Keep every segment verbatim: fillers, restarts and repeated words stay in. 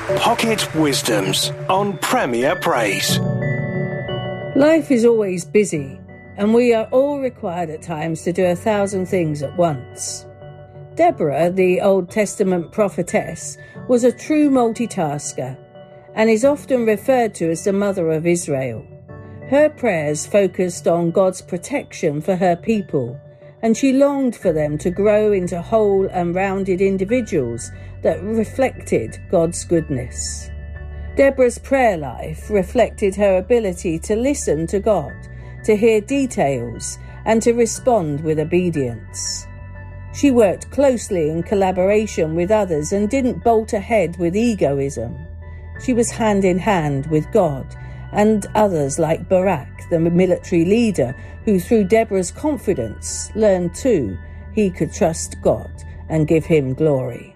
Pocket Wisdoms on Premier Praise. Life is always busy, and we are all required at times to do a thousand things at once. Deborah, the Old Testament prophetess, was a true multitasker and is often referred to as the mother of Israel. Her prayers focused on God's protection for her people, and she longed for them to grow into whole and rounded individuals that reflected God's goodness. Deborah's prayer life reflected her ability to listen to God, to hear details, and to respond with obedience. She worked closely in collaboration with others and didn't bolt ahead with egoism. She was hand in hand with God and others like Barak, the military leader, who through Deborah's confidence learned too he could trust God and give him glory.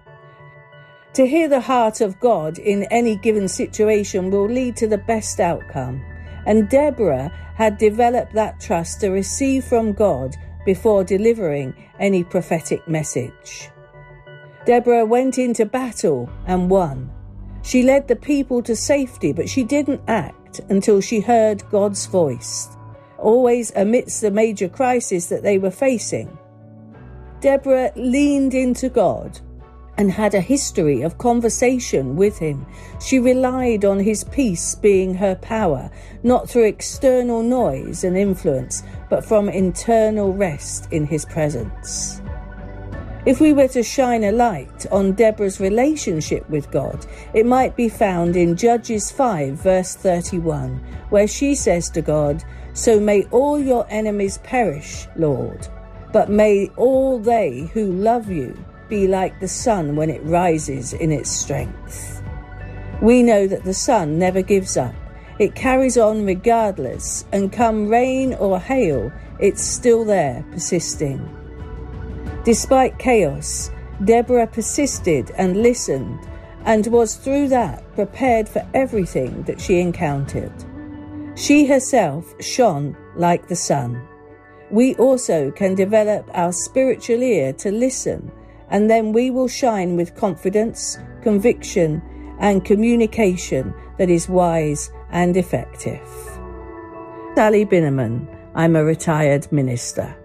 To hear the heart of God in any given situation will lead to the best outcome, and Deborah had developed that trust to receive from God before delivering any prophetic message. Deborah went into battle and won. She led the people to safety, but she didn't act until she heard God's voice, always amidst the major crisis that they were facing. Deborah leaned into God and had a history of conversation with him. She relied on his peace being her power, not through external noise and influence, but from internal rest in his presence. If we were to shine a light on Deborah's relationship with God, it might be found in Judges five, verse thirty-one, where she says to God, "So may all your enemies perish, Lord, but may all they who love you be like the sun when it rises in its strength." We know that the sun never gives up. It carries on regardless, and come rain or hail, it's still there, persisting. Despite chaos, Deborah persisted and listened, and was through that prepared for everything that she encountered. She herself shone like the sun. We also can develop our spiritual ear to listen, and then we will shine with confidence, conviction, and communication that is wise and effective. Sally Binneman. I'm a retired minister.